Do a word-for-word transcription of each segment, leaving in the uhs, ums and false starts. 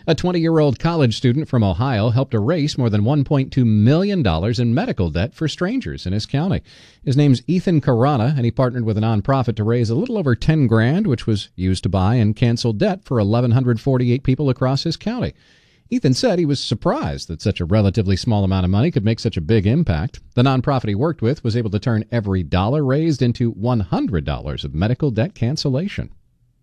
A twenty-year-old college student from Ohio helped erase more than one point two million dollars in medical debt for strangers in his county. His name's Ethan Karana, and he partnered with a nonprofit to raise a little over ten grand, which was used to buy and cancel debt for one thousand one hundred forty-eight people across his county. Ethan said he was surprised that such a relatively small amount of money could make such a big impact. The nonprofit he worked with was able to turn every dollar raised into one hundred dollars of medical debt cancellation.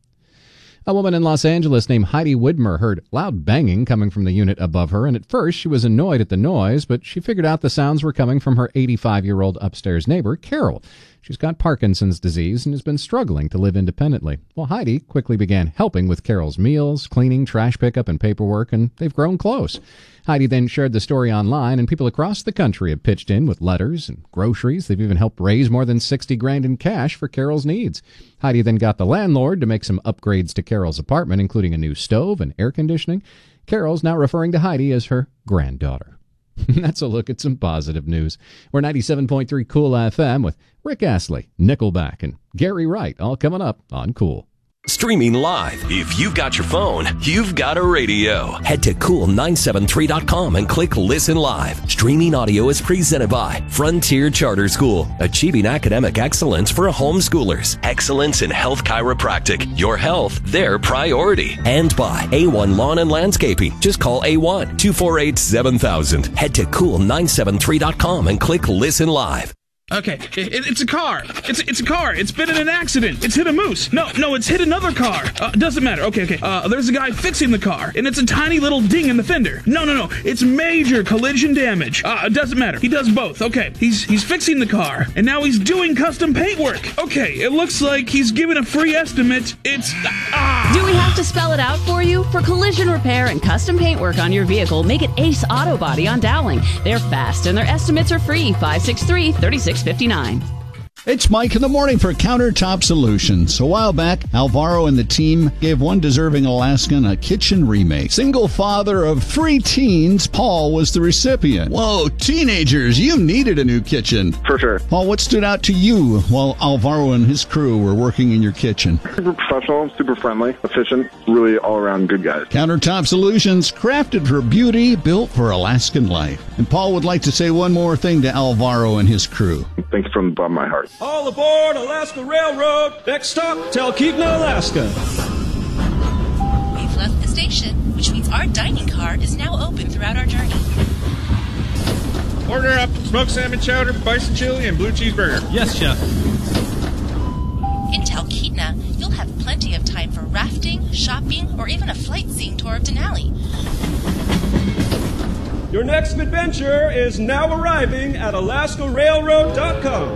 A woman in Los Angeles named Heidi Widmer heard loud banging coming from the unit above her, and at first she was annoyed at the noise, but she figured out the sounds were coming from her eighty-five-year-old upstairs neighbor, Carol. She's got Parkinson's disease and has been struggling to live independently. Well, Heidi quickly began helping with Carol's meals, cleaning, trash pickup, and paperwork, and they've grown close. Heidi then shared the story online, and people across the country have pitched in with letters and groceries. They've even helped raise more than sixty grand in cash for Carol's needs. Heidi then got the landlord to make some upgrades to Carol's apartment, including a new stove and air conditioning. Carol's now referring to Heidi as her granddaughter. That's a look at some positive news. We're ninety-seven point three Cool F M with Rick Astley, Nickelback, and Gary Wright, all coming up on Cool. Streaming live. If you've got your phone, you've got a radio. Head to cool nine seven three dot com and click Listen Live. Streaming audio is presented by Frontier Charter School, achieving academic excellence for homeschoolers. Excellence in health chiropractic. Your health, their priority. And by A one Lawn and Landscaping. Just call A one, two four eight, seven thousand. Head to cool nine seven three dot com and click Listen Live. Okay, it, it's a car. It's it's a car. It's been in an accident. It's hit a moose. No, no, it's hit another car. Uh, doesn't matter. Okay, okay. Uh, there's a guy fixing the car, and it's a tiny little ding in the fender. No, no, no. It's major collision damage. Uh, doesn't matter. He does both. Okay, he's he's fixing the car, and now he's doing custom paint work. Okay, it looks like he's giving a free estimate. It's ah. Do we have to spell it out for you? For collision repair and custom paint work on your vehicle, make it Ace Auto Body on Dowling. They're fast, and their estimates are free. five six three, three six fifty-nine. It's Mike in the morning for Countertop Solutions. A while back, Alvaro and the team gave one deserving Alaskan a kitchen remake. Single father of three teens, Paul was the recipient. Whoa, teenagers, you needed a new kitchen. For sure. Paul, what stood out to you while Alvaro and his crew were working in your kitchen? Super professional, super friendly, efficient, really all-around good guys. Countertop Solutions, crafted for beauty, built for Alaskan life. And Paul would like to say one more thing to Alvaro and his crew. Thanks from the bottom of my heart. All aboard Alaska Railroad. Next stop, Talkeetna, Alaska. We've left the station, which means our dining car is now open throughout our journey. Order up smoked salmon chowder, bison chili, and blue cheeseburger. Yes, chef. In Talkeetna, you'll have plenty of time for rafting, shopping, or even a flight-seeing tour of Denali. Your next adventure is now arriving at Alaska Railroad dot com.